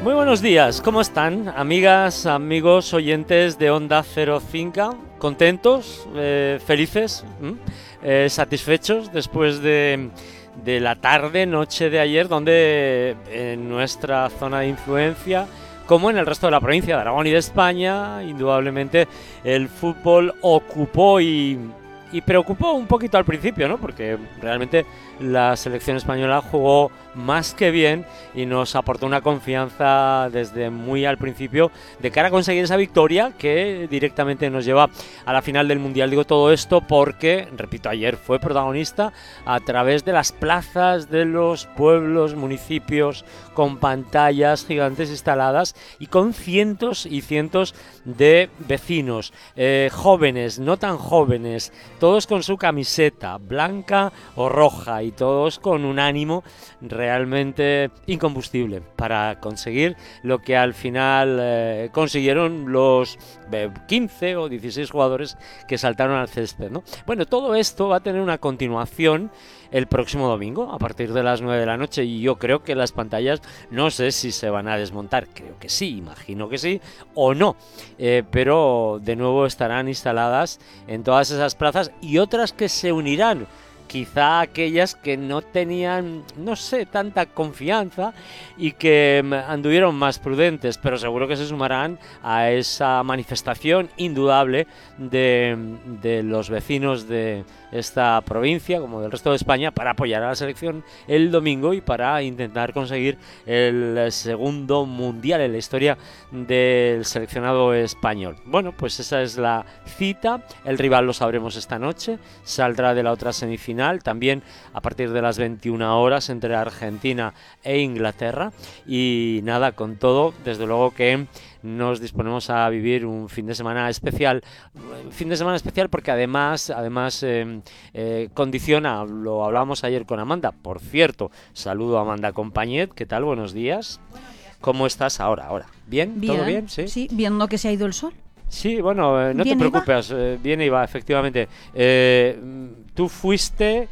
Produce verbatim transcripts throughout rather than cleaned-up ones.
Muy buenos días, ¿cómo están? Amigas, amigos, oyentes de Onda Cero Finca, ¿contentos? Eh, ¿Felices? Eh, ¿Satisfechos después de, de la tarde, noche de ayer, donde en nuestra zona de influencia, como en el resto de la provincia de Aragón y de España, indudablemente el fútbol ocupó y, y preocupó un poquito al principio, ¿no? Porque realmente la selección española jugó más que bien y nos aportó una confianza desde muy al principio de cara a conseguir esa victoria que directamente nos lleva a la final del Mundial. Digo todo esto porque, repito, ayer fue protagonista a través de las plazas de los pueblos, municipios, con pantallas gigantes instaladas y con cientos y cientos de vecinos, eh, jóvenes, no tan jóvenes, todos con su camiseta blanca o roja y todos con un ánimo realmente incombustible para conseguir lo que al final eh, consiguieron los eh, quince o dieciséis jugadores que saltaron al césped, ¿no? Bueno, todo esto va a tener una continuación el próximo domingo a partir de las nueve de la noche y yo creo que las pantallas no sé si se van a desmontar, creo que sí, imagino que sí o no, eh, pero de nuevo estarán instaladas en todas esas plazas y otras que se unirán. Quizá aquellas que no tenían, no sé, tanta confianza y que anduvieron más prudentes, pero seguro que se sumarán a esa manifestación indudable de, de los vecinos de esta provincia, como del resto de España, para apoyar a la selección el domingo y para intentar conseguir el segundo mundial en la historia del seleccionado español. Bueno, pues esa es la cita, el rival lo sabremos esta noche, saldrá de la otra semifinal también a partir de las veintiuna horas entre Argentina e Inglaterra y nada, con todo, desde luego que nos disponemos a vivir un fin de semana especial, fin de semana especial porque además, además eh, eh, condiciona, lo hablábamos ayer con Amanda, por cierto, saludo a Amanda Compañet, ¿qué tal? Buenos días, ¿cómo estás ahora? ahora? ¿Bien? bien ¿Todo bien? Sí, sí, viendo que se ha ido el sol. Sí, bueno, eh, no te preocupes, eh, viene y va, efectivamente. Eh, ¿Tú fuiste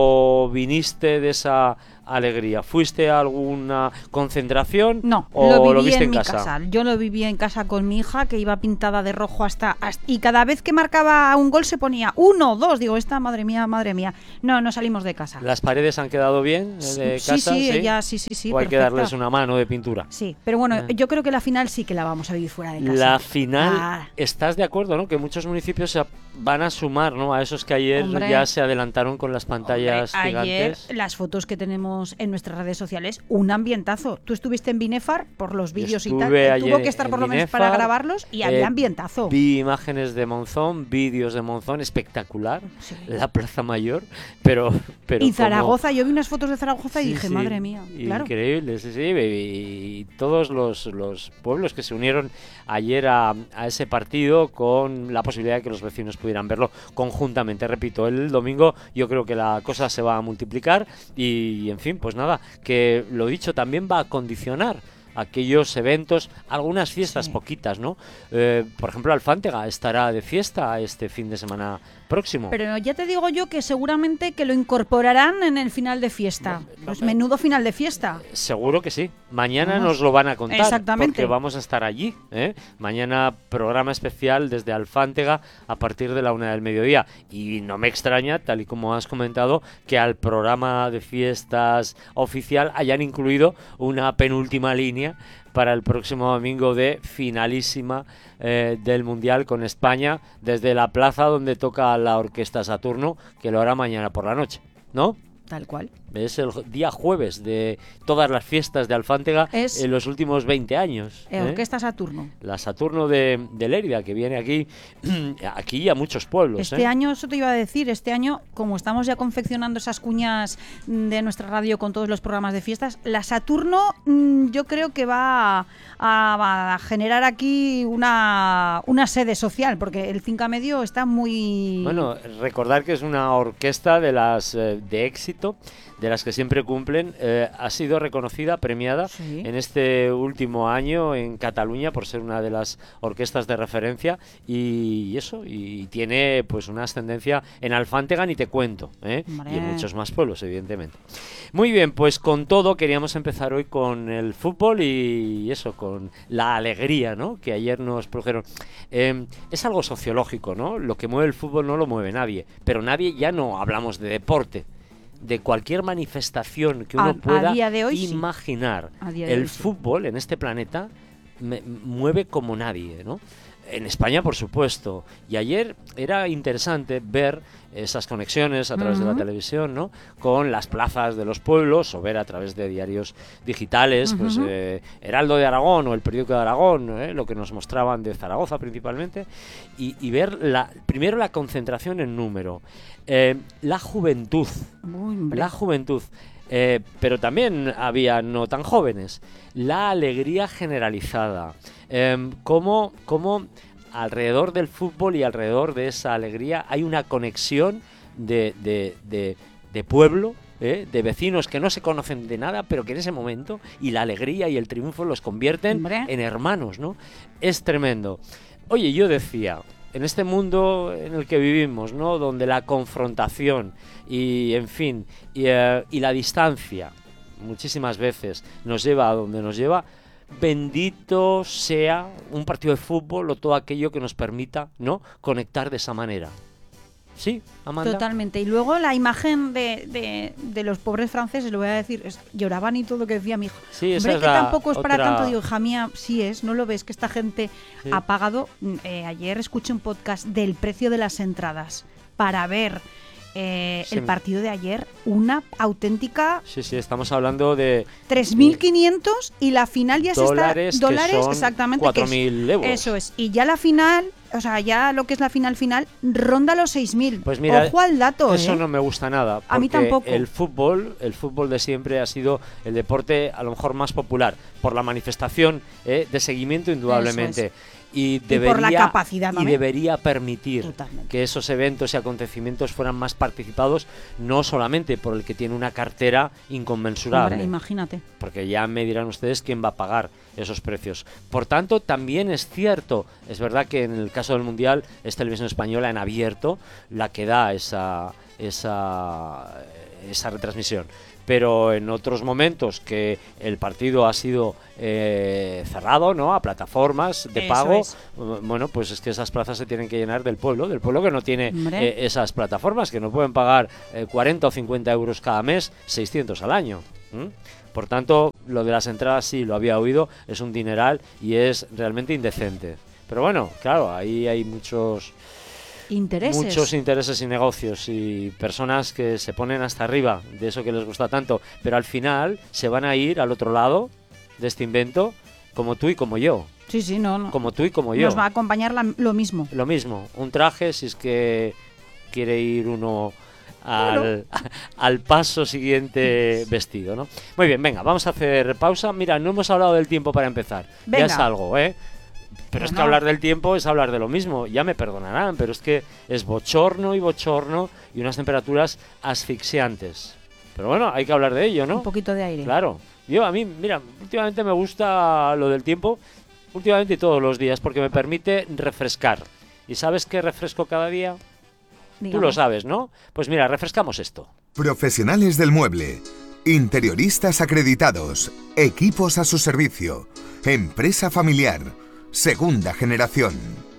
o viniste de esa alegría? ¿Fuiste a alguna concentración? No, o lo viví lo viste en, en mi casa? casa. Yo lo viví en casa con mi hija, que iba pintada de rojo hasta, hasta... Y cada vez que marcaba un gol se ponía uno, dos. Digo, esta, madre mía, madre mía. No, no salimos de casa. ¿Las paredes han quedado bien de sí, casa? Sí, sí, ella, sí, sí, sí. ¿O hay perfecta. que darles una mano de pintura? Sí, pero bueno, eh. yo creo que la final sí que la vamos a vivir fuera de casa. La final, ah. ¿estás de acuerdo, no? Que muchos municipios se van a sumar, ¿no? A esos que ayer Hombre, ya se adelantaron con las pantallas hombre, gigantes. Ayer, las fotos que tenemos en nuestras redes sociales, un ambientazo. Tú estuviste en Binefar por los vídeos y tal. Tuvo que estar por lo menos para grabarlos y eh, había ambientazo. Vi imágenes de Monzón, vídeos de Monzón, espectacular. Sí. La Plaza Mayor, pero... pero y Zaragoza, como... yo vi unas fotos de Zaragoza sí, y dije, sí, madre mía. Claro. Increíble, sí, sí. Y, y todos los, los pueblos que se unieron ayer a, a ese partido con la posibilidad de que los vecinos pudieran verlo conjuntamente. Repito, el domingo yo creo que la cosa se va a multiplicar y, en fin, pues nada, que lo dicho también va a condicionar aquellos eventos, algunas fiestas, sí. Poquitas, ¿no? Eh, por ejemplo, Alfántega estará de fiesta este fin de semana próximo. Pero ya te digo yo que seguramente que lo incorporarán en el final de fiesta. No, no, pues menudo final de fiesta. Seguro que sí. Mañana vamos. Nos lo van a contar. Exactamente. Porque vamos a estar allí, ¿eh? Mañana programa especial desde Alfántega a partir de la una del mediodía. Y no me extraña, tal y como has comentado, que al programa de fiestas oficial hayan incluido una penúltima línea para el próximo domingo de finalísima eh, del Mundial con España desde la plaza donde toca la Orquesta Saturno, que lo hará mañana por la noche, ¿no? Tal cual. Es el día jueves de todas las fiestas de Alfántega es en los últimos veinte años. ¿eh? Orquesta Saturno. La Saturno de, de Lérida, que viene aquí, aquí a muchos pueblos. Este ¿eh? año, eso te iba a decir, este año, como estamos ya confeccionando esas cuñas de nuestra radio con todos los programas de fiestas, la Saturno yo creo que va a, a, a generar aquí una, una sede social, porque el Finca Medio está muy... Bueno, recordar que es una orquesta de las eh, de éxito de las que siempre cumplen, eh, ha sido reconocida, premiada Sí. en este último año en Cataluña por ser una de las orquestas de referencia y eso, y tiene pues una ascendencia en Alfántega, ni te cuento, ¿eh? Hombre. Y en muchos más pueblos, evidentemente. Muy bien, pues con todo queríamos empezar hoy con el fútbol y eso, con la alegría, ¿no?, que ayer nos produjeron. Eh, es algo sociológico, ¿no? Lo que mueve el fútbol no lo mueve nadie, pero nadie, ya no hablamos de deporte, de cualquier manifestación que uno A- a pueda día de hoy, sí. imaginar. A día de El hoy, sí. fútbol en este planeta me- mueve como nadie, ¿no? En España, por supuesto. Y ayer era interesante ver esas conexiones a través de la Ujú. televisión, ¿no?, con las plazas de los pueblos, o ver a través de diarios digitales, pues Ujú. eh, Heraldo de Aragón o el Periódico de Aragón, ¿eh?, lo que nos mostraban de Zaragoza principalmente, y, y ver la, primero la concentración en número, eh, la juventud, Uy, hombre. la juventud. Eh, pero también había no tan jóvenes. La alegría generalizada. Eh, cómo, cómo alrededor del fútbol y alrededor de esa alegría hay una conexión de, de, de, de pueblo, ¿eh?, de vecinos que no se conocen de nada, pero que en ese momento y la alegría y el triunfo los convierten Hombre. en hermanos, ¿no? Es tremendo. Oye, yo decía, en este mundo en el que vivimos, ¿no?, donde la confrontación y, en fin, y, eh, y la distancia muchísimas veces nos lleva a donde nos lleva, bendito sea un partido de fútbol o todo aquello que nos permita, ¿no?, conectar de esa manera. ¿Sí, Amanda? Totalmente. Y luego la imagen de, de, de los pobres franceses, lo voy a decir, es- lloraban y todo, que decía mi hijo. Sí, esa Hombre, es que la tampoco es para otra- tanto. Digo, hija mía, sí es, no lo ves, que esta gente Sí. ha pagado. Mm, eh, ayer escuché un podcast del precio de las entradas para ver eh, Sí. el partido de ayer, una auténtica Sí, sí, estamos hablando de tres mil quinientos y la final ya dólares, se está... Dólares, que son exactamente. cuatro que es- mil euros. Eso es. Y ya la final, o sea, ya lo que es la final final, ronda los seis mil. Pues mira, Ojo al dato, eso ¿eh? no me gusta nada. A mí porque tampoco. El fútbol, el fútbol de siempre ha sido el deporte a lo mejor más popular por la manifestación, eh, de seguimiento, indudablemente. Y por debería, la capacidad y también. debería permitir Totalmente. que esos eventos y acontecimientos fueran más participados, no solamente por el que tiene una cartera inconmensurable. Hombre, imagínate. Porque ya me dirán ustedes quién va a pagar esos precios. Por tanto, también es cierto, es verdad que en el caso del Mundial es Televisión Española en abierto la que da esa, esa, esa retransmisión. Pero en otros momentos que el partido ha sido eh, cerrado, ¿no?, a plataformas de Eso pago, es. bueno, pues es que esas plazas se tienen que llenar del pueblo, del pueblo que no tiene Hombre. eh, esas plataformas, que no pueden pagar eh, cuarenta o cincuenta euros cada mes, seiscientos al año. ¿m? Por tanto, lo de las entradas sí lo había oído, es un dineral y es realmente indecente. Pero bueno, claro, ahí hay muchos Intereses. muchos intereses y negocios y personas que se ponen hasta arriba de eso que les gusta tanto, pero al final se van a ir al otro lado de este invento, como tú y como yo, Sí, sí, no, no. como tú y como yo. Nos va a acompañar la- lo mismo. Lo mismo, un traje si es que quiere ir uno al, al paso siguiente vestido, ¿no? Muy bien, venga, vamos a hacer pausa. Mira, no hemos hablado del tiempo para empezar. Venga. Ya es algo, ¿eh? Pero es que Bueno. hablar del tiempo es hablar de lo mismo. Ya me perdonarán, pero es que es bochorno y bochorno y unas temperaturas asfixiantes. Pero bueno, hay que hablar de ello, ¿no? Un poquito de aire. Claro. Yo, a mí, mira, últimamente me gusta lo del tiempo, últimamente y todos los días, porque me permite refrescar. ¿Y sabes qué refresco cada día? Tú Digamos. lo sabes, ¿no? Pues mira, refrescamos esto. Profesionales del mueble, interioristas acreditados, equipos a su servicio, empresa familiar, segunda generación.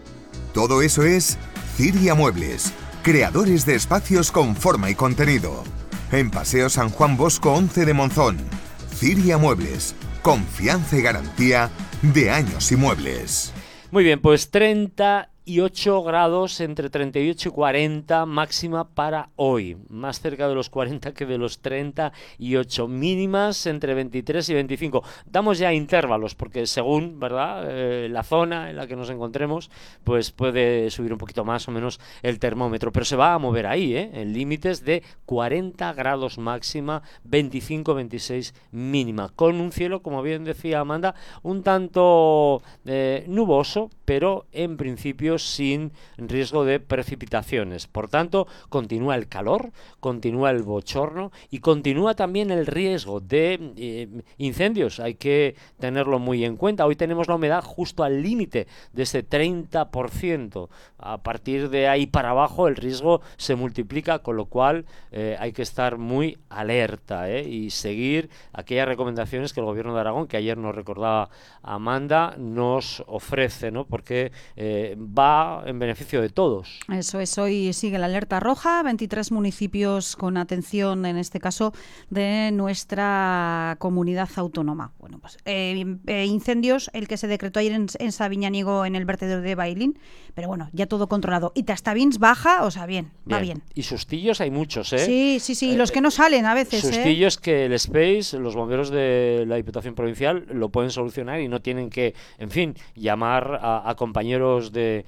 Todo eso es Ciria Muebles, creadores de espacios con forma y contenido. En Paseo San Juan Bosco once de Monzón. Ciria Muebles, confianza y garantía de años y muebles. Muy bien, pues treinta y ocho grados, entre treinta y ocho y cuarenta máxima para hoy. Más cerca de los cuarenta que de los treinta y ocho. Mínimas entre veintitrés y veinticinco. Damos ya intervalos, porque según, ¿verdad?, eh, la zona en la que nos encontremos, pues puede subir un poquito más o menos el termómetro. Pero se va a mover ahí, ¿eh?, en límites de cuarenta grados máxima, veinticinco veintiséis mínima. Con un cielo, como bien decía Amanda, un tanto eh, nuboso, pero en principio sin riesgo de precipitaciones. Por tanto, continúa el calor, continúa el bochorno y continúa también el riesgo de eh, incendios. Hay que tenerlo muy en cuenta. Hoy tenemos la humedad justo al límite de ese treinta por ciento. A partir de ahí para abajo el riesgo se multiplica, con lo cual eh, hay que estar muy alerta ¿eh? y seguir aquellas recomendaciones que el Gobierno de Aragón, que ayer nos recordaba Amanda, nos ofrece, ¿no? Porque eh, va en beneficio de todos. Eso es, hoy sigue la alerta roja, veintitrés municipios con atención, en este caso, de nuestra comunidad autónoma. Bueno, pues eh, eh, incendios, el que se decretó ayer en, en Sabiñánigo, en el vertedero de Bailín, pero bueno, ya todo controlado. Y Tastavins baja, o sea, bien, bien, va bien. Y sustillos hay muchos, ¿eh? Sí, sí, sí, y los que no salen a veces, Sustillos ¿eh? que el Space, los bomberos de la Diputación Provincial, lo pueden solucionar y no tienen que, en fin, llamar a, a compañeros de,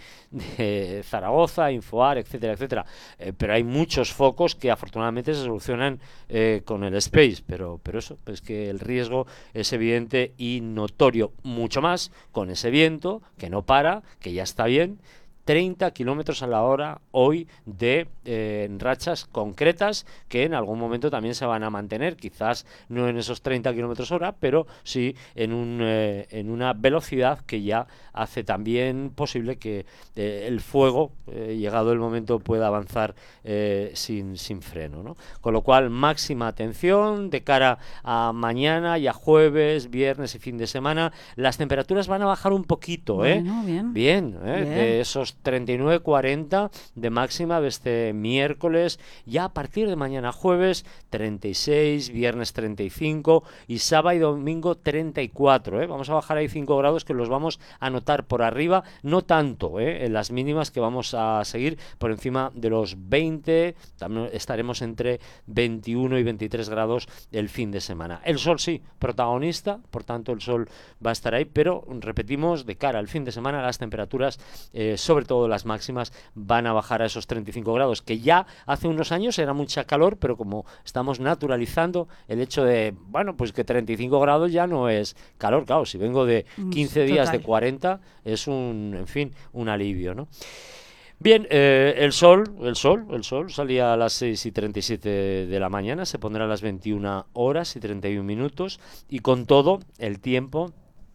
de Zaragoza, Infoar, etcétera, etcétera. Eh, pero hay muchos focos que afortunadamente se solucionan eh, con el Space, pero, pero eso, es que el riesgo es evidente y notorio, mucho más con ese viento que no para, que ya está bien. treinta kilómetros a la hora hoy de eh, rachas concretas que en algún momento también se van a mantener, quizás no en esos treinta kilómetros hora, pero sí en, un, eh, en una velocidad que ya hace también posible que eh, el fuego, eh, llegado el momento, pueda avanzar eh, sin, sin freno, ¿no? Con lo cual, máxima atención de cara a mañana y a jueves, viernes y fin de semana. Las temperaturas van a bajar un poquito, ¿eh? Bueno, bien. Bien, ¿eh? Bien. De esos treinta y nueve cuarenta de máxima de este miércoles, ya a partir de mañana jueves treinta y seis, viernes treinta y cinco y sábado y domingo treinta y cuatro, ¿eh? Vamos a bajar ahí cinco grados que los vamos a notar por arriba, no tanto ¿eh? en las mínimas, que vamos a seguir por encima de los veinte, también estaremos entre veintiuno y veintitrés grados el fin de semana. El sol sí, protagonista, por tanto el sol va a estar ahí, pero repetimos, de cara al fin de semana las temperaturas, eh, sobre todo las máximas, van a bajar a esos treinta y cinco grados, que ya hace unos años era mucha calor, pero como estamos naturalizando el hecho de, bueno, pues que treinta y cinco grados ya no es calor, claro, si vengo de quince días Total. de cuarenta, es un, en fin, un alivio, ¿no? Bien, eh, el sol, el sol, el sol salía a las seis y treinta y siete de la mañana, se pondrá a las veintiuna horas y treinta y un minutos, y con todo el tiempo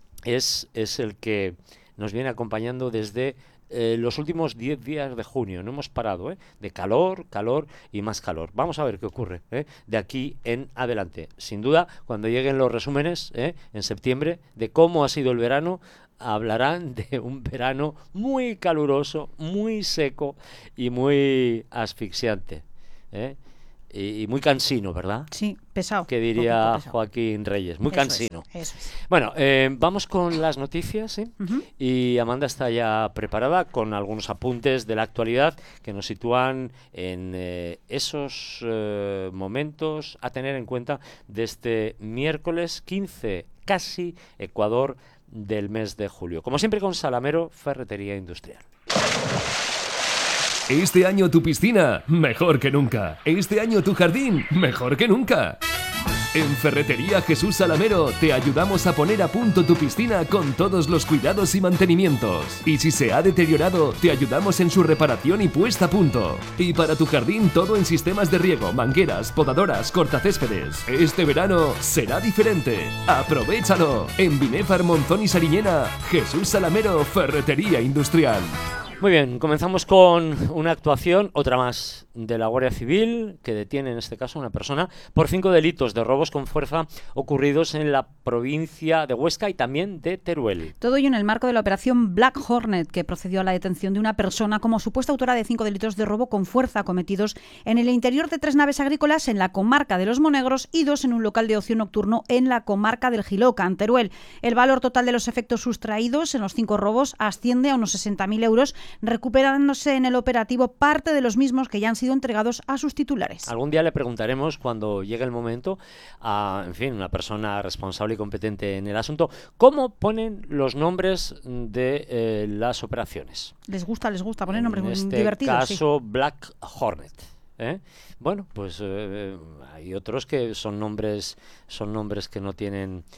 es, es el que nos viene acompañando desde eh, los últimos diez días de junio. No hemos parado, ¿eh? De calor, calor y más calor. Vamos a ver qué ocurre ¿eh? de aquí en adelante. Sin duda, cuando lleguen los resúmenes ¿eh? en septiembre de cómo ha sido el verano, hablarán de un verano muy caluroso, muy seco y muy asfixiante, ¿eh? y, y muy cansino, ¿verdad? Sí, pesado. Que diría pesado. Joaquín Reyes, muy Eso cansino. Es, eso es. Bueno, eh, vamos con las noticias, ¿sí? Uh-huh. Y Amanda está ya preparada con algunos apuntes de la actualidad que nos sitúan en eh, esos eh, momentos a tener en cuenta de este miércoles quince, casi Ecuador del mes de julio. Como siempre con Salamero, Ferretería Industrial. Este año tu piscina, mejor que nunca. Este año tu jardín, mejor que nunca. En Ferretería Jesús Salamero te ayudamos a poner a punto tu piscina con todos los cuidados y mantenimientos. Y si se ha deteriorado, te ayudamos en su reparación y puesta a punto. Y para tu jardín todo en sistemas de riego, mangueras, podadoras, cortacéspedes. Este verano será diferente. ¡Aprovéchalo! En Binéfar, Monzón y Sariñena, Jesús Salamero, Ferretería Industrial. Muy bien, comenzamos con una actuación, otra más, de la Guardia Civil, que detiene en este caso a una persona por cinco delitos de robos con fuerza ocurridos en la provincia de Huesca y también de Teruel. Todo ello en el marco de la operación Black Hornet, que procedió a la detención de una persona como supuesta autora de cinco delitos de robo con fuerza cometidos en el interior de tres naves agrícolas en la comarca de Los Monegros y dos en un local de ocio nocturno en la comarca del Jiloca, en Teruel. El valor total de los efectos sustraídos en los cinco robos asciende a unos sesenta mil euros, recuperándose en el operativo parte de los mismos que ya han sido entregados a sus titulares. Algún día le preguntaremos, cuando llegue el momento, a, en fin, una persona responsable y competente en el asunto, cómo ponen los nombres de eh, las operaciones. Les gusta, les gusta poner nombres en muy este divertidos. caso, Sí. Black Hornet. ¿eh? Bueno, pues eh, hay otros que son nombres, son nombres que no tienen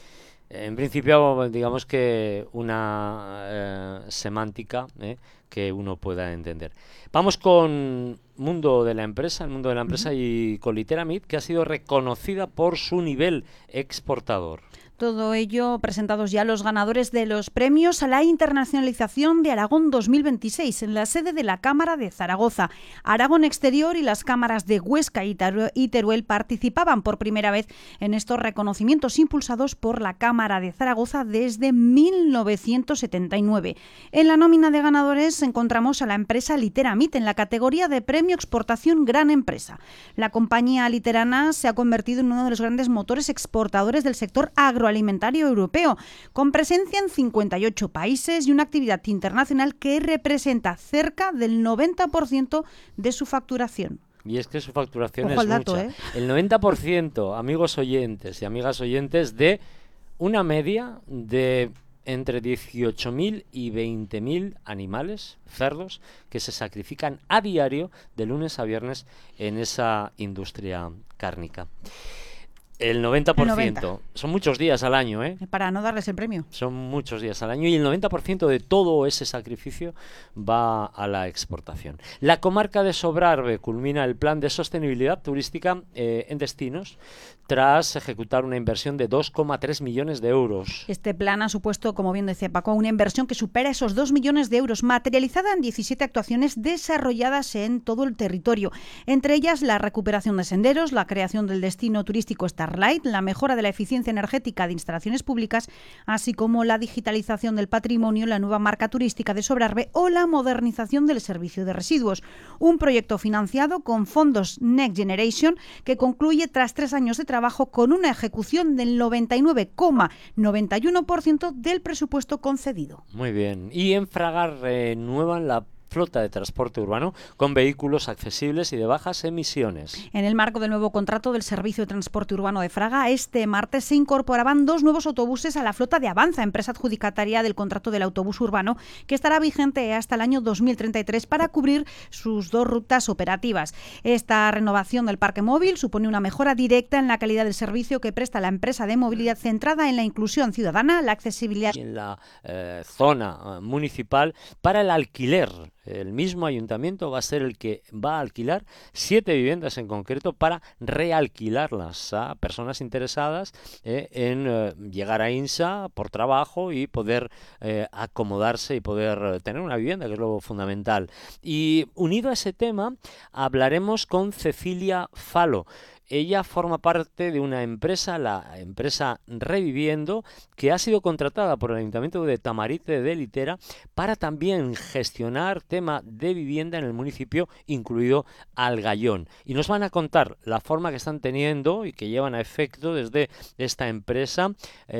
En principio, digamos que una eh, semántica eh, que uno pueda entender. Vamos con mundo de la empresa, el mundo de la empresa uh-huh. y con Literamit, que ha sido reconocida por su nivel exportador. Todo ello presentados ya los ganadores de los premios a la internacionalización de Aragón dos mil veintiséis en la sede de la Cámara de Zaragoza. Aragón Exterior y las cámaras de Huesca y Teruel participaban por primera vez en estos reconocimientos impulsados por la Cámara de Zaragoza desde mil novecientos setenta y nueve. En la nómina de ganadores encontramos a la empresa Literamit en la categoría de Premio Exportación Gran Empresa. La compañía literana se ha convertido en uno de los grandes motores exportadores del sector agroalimentario alimentario europeo, con presencia en cincuenta y ocho países y una actividad internacional que representa cerca del noventa por ciento de su facturación. Y es que su facturación Ojo es dato, mucha. ¿eh? El noventa por ciento, amigos oyentes y amigas oyentes, de una media de entre dieciocho mil y veinte mil animales, cerdos, que se sacrifican a diario de lunes a viernes en esa industria cárnica. El noventa por ciento. El noventa. Son muchos días al año, ¿eh? Para no darles el premio. Son muchos días al año y el noventa por ciento de todo ese sacrificio va a la exportación. La comarca de Sobrarbe culmina el plan de sostenibilidad turística eh, en destinos tras ejecutar una inversión de dos coma tres millones de euros. Este plan ha supuesto, como bien decía Paco, una inversión que supera esos dos millones de euros, materializada en diecisiete actuaciones desarrolladas en todo el territorio. Entre ellas, la recuperación de senderos, la creación del destino turístico Starlight, la mejora de la eficiencia energética de instalaciones públicas, así como la digitalización del patrimonio, la nueva marca turística de Sobrarbe o la modernización del servicio de residuos. Un proyecto financiado con fondos Next Generation que concluye tras tres años de trabajo con una ejecución del noventa y nueve coma noventa y uno por ciento del presupuesto concedido. Muy bien. Y en Fraga renuevan la flota de transporte urbano con vehículos accesibles y de bajas emisiones. En el marco del nuevo contrato del Servicio de Transporte Urbano de Fraga, este martes se incorporaban dos nuevos autobuses a la flota de Avanza, empresa adjudicataria del contrato del autobús urbano, que estará vigente hasta el año dos mil treinta y tres para cubrir sus dos rutas operativas. Esta renovación del parque móvil supone una mejora directa en la calidad del servicio que presta la empresa de movilidad centrada en la inclusión ciudadana, la accesibilidad en la eh, zona eh, municipal para el alquiler. El mismo ayuntamiento va a ser el que va a alquilar siete viviendas en concreto para realquilarlas a personas interesadas eh, en eh, llegar a INSA por trabajo y poder eh, acomodarse y poder eh, tener una vivienda, que es lo fundamental. Y unido a ese tema, hablaremos con Cecilia Falo. Ella forma parte de una empresa, la empresa Reviviendo, que ha sido contratada por el Ayuntamiento de Tamarite de Litera para también gestionar tema de vivienda en el municipio, incluido Algayón. Y nos van a contar la forma que están teniendo y que llevan a efecto desde esta empresa. Eh,